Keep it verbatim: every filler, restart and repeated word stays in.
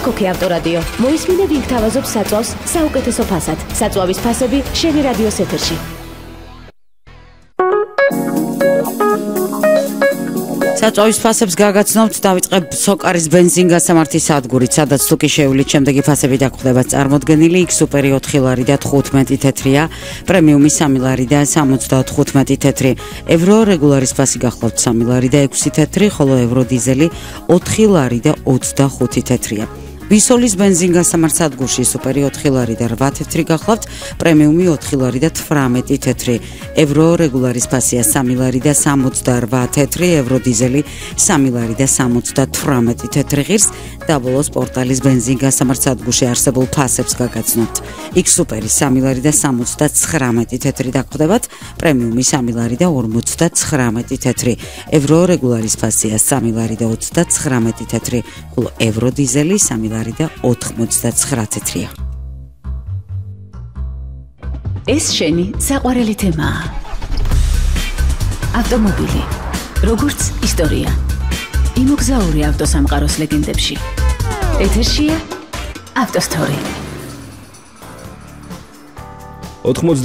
აქ-ოქი ავტორადიო. მოისმინე ვინ გთავაზობს საწვავს საუკეთესო ფასად. საწვავის ფასები შენი რადიოს ეთერში. საწვავის ფასებს გაგაცნობთ, დავიწყებ სოკარის ბენზინგასამართის სადგურით, სადაც თუ კი შეუვლით შემდეგი ფასები დაგხვდებათ წარმოდგენილი. იქ სუპერი ოთხი ლარი და თხუთმეტი თეთრია, პრემიუმი სამი ლარი და სამოცდათხუთმეტი თეთრი. ევრო რეგულარის ფასი გახლავთ სამი ლარი და ექვსი თეთრი, ხოლო ევრო დიზელი ოთხი ლარი და ოცდახუთი თეთრია. ვისოლის ბენზინგასამართ სადგურში სუპერი ოთხი ლარი და რვა თეთრი გახლავთ, პრემიუმი ოთხი ლარი და თვრამეტი თეთრი. ევრო რეგულარის ფასია სამი ლარი და სამოცდარვა თეთრი, ევრო დიზელი სამი ლარი და სამოცდათვრამეტი თეთრი ღირს და ბოლოს პორტალის ბენზინგასამართ სადგურში არსებულ ფასებს გაგაცნობთ. იქ სუპერი სამი ლარი და სამოცდაცხრამეტი თეთრი დაგხვდებათ, პრემიუმი სამი ლარი და ორმოცდაცხრამეტი თეთრი. ევრო რეგულარის ფასია სამი ლარი და ოცდაცხრამეტი თეთრი, ხოლო ევრო დიზელი სამი ლარი და ოთხმოცდაცხრა თეთრია. ეს შენი საყვარელი თემაა. ავტომობილი, როგორც ისტორია. იმოგზაური ავტოსამყაროს ლეგენდებში. ეთერშია ავტოსტორი.